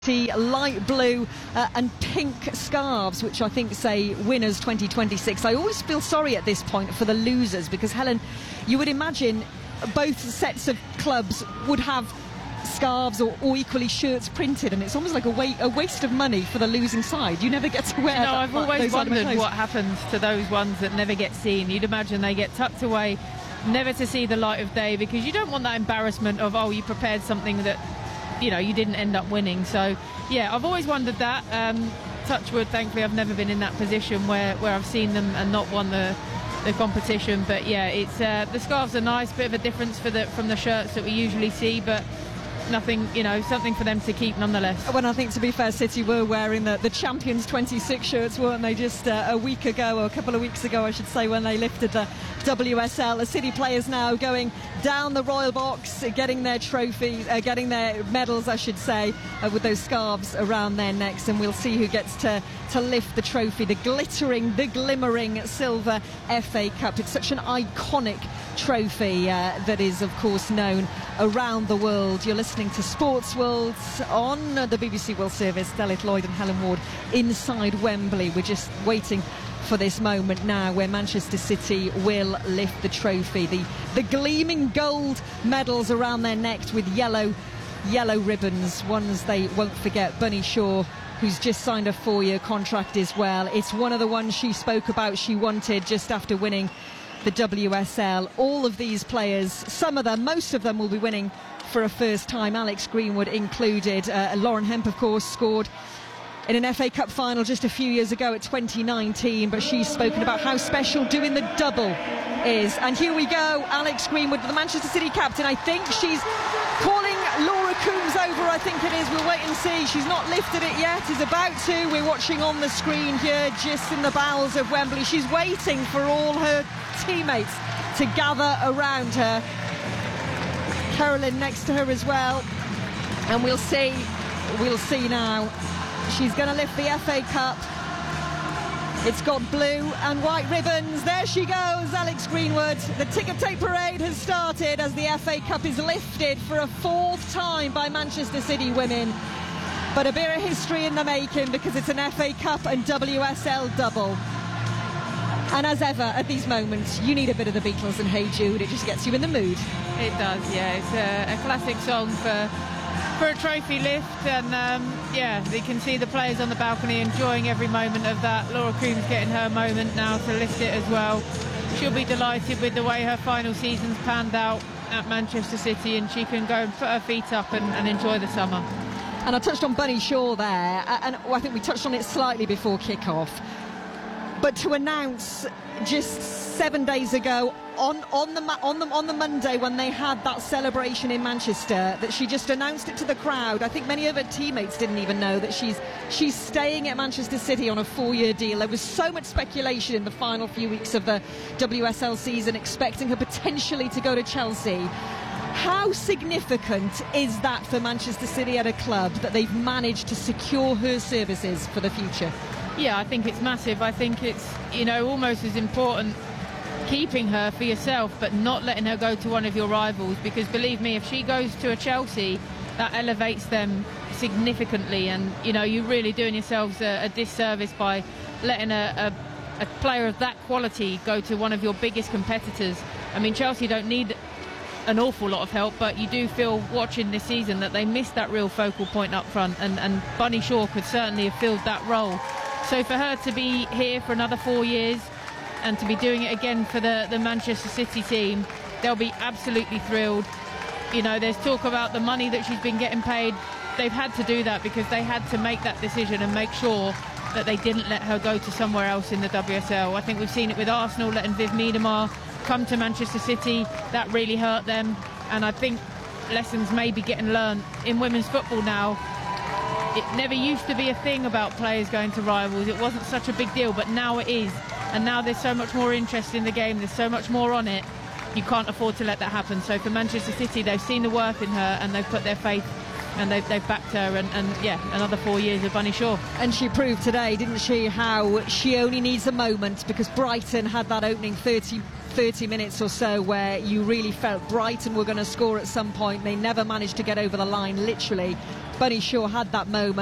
The light blue and pink scarves, which I think say winners 2026. I always feel sorry at this point for the losers because, Helen, you would imagine both sets of clubs would have scarves or equally shirts printed, and it's almost like a waste of money for the losing side. You never get to wear that. I've always wondered what happens to those ones that never get seen. You'd imagine they get tucked away, never to see the light of day, because you don't want that embarrassment of, oh, you prepared something that you didn't end up winning. So yeah, I've always wondered that. Touch wood, thankfully I've never been in that position where I've seen them and not won the competition. But yeah, it's the scarves are nice, bit of a difference from the shirts that we usually see, but nothing, something for them to keep nonetheless. When I think, to be fair, City were wearing the Champions 26 shirts, weren't they, just a week ago, or a couple of weeks ago I should say, when they lifted the WSL. The City players now going down the Royal Box, getting their trophies, getting their medals I should say, with those scarves around their necks, and we'll see who gets to lift the trophy, the glimmering silver FA Cup. It's such an iconic trophy that is of course known around the world. You're listening to Sports World on the BBC World Service. Delith Lloyd and Helen Ward inside Wembley. We're just waiting for this moment now where Manchester City will lift the trophy. The gleaming gold medals around their necks with yellow ribbons, ones they won't forget. Bunny Shaw, who's just signed a 4-year contract as well. It's one of the ones she spoke about she wanted just after winning the WSL. All of these players, most of them will be winning for a first time, Alex Greenwood included. Lauren Hemp, of course, scored in an FA Cup final just a few years ago at 2019, but she's spoken about how special doing the double is. And here we go, Alex Greenwood, the Manchester City captain. I think she's calling Laura Coombs over, I think it is. We'll wait and see. She's not lifted it yet, is about to. We're watching on the screen here, just in the bowels of Wembley. She's waiting for all her teammates to gather around her. Carolyn next to her as well, and we'll see now. She's going to lift the FA Cup. It's got blue and white ribbons. There she goes, Alex Greenwood. The ticker tape parade has started as the FA Cup is lifted for a 4th time by Manchester City women. But a bit of history in the making, because it's an FA Cup and WSL double. And as ever, at these moments, you need a bit of the Beatles and Hey Jude. It just gets you in the mood. It does, yeah. It's a classic song for a trophy lift, and you can see the players on the balcony enjoying every moment of that. Laura Coombs getting her moment now to lift it as well. She'll be delighted with the way her final season's panned out at Manchester City, and she can go and put her feet up and enjoy the summer. And I touched on Bunny Shaw there, and I think we touched on it slightly before kick-off. But to announce just 7 days ago on the Monday when they had that celebration in Manchester, that she just announced it to the crowd. I think many of her teammates didn't even know that she's staying at Manchester City on a 4-year deal. There was so much speculation in the final few weeks of the WSL season, expecting her potentially to go to Chelsea. How significant is that for Manchester City at a club that they've managed to secure her services for the future? Yeah, I think it's massive. I think it's, almost as important keeping her for yourself, but not letting her go to one of your rivals, because believe me, if she goes to a Chelsea, that elevates them significantly, and, you're really doing yourselves a disservice by letting a player of that quality go to one of your biggest competitors. I mean, Chelsea don't need an awful lot of help, but you do feel watching this season that they missed that real focal point up front, and Bunny Shaw could certainly have filled that role. So for her to be here for another 4 years and to be doing it again for the Manchester City team, they'll be absolutely thrilled. There's talk about the money that she's been getting paid. They've had to do that because they had to make that decision and make sure that they didn't let her go to somewhere else in the WSL. I think we've seen it with Arsenal letting Viv Miedema come to Manchester City. That really hurt them, and I think lessons may be getting learned in women's football now. It never used to be a thing about players going to rivals. It wasn't such a big deal, but now it is. And now there's so much more interest in the game. There's so much more on it. You can't afford to let that happen. So for Manchester City, they've seen the worth in her, and they've put their faith, and they've backed her. And another 4 years of Bunny Shaw. And she proved today, didn't she, how she only needs a moment, because Brighton had that opening 30 minutes or so where you really felt Brighton were going to score at some point. They never managed to get over the line, literally. Bunny Shaw had that moment.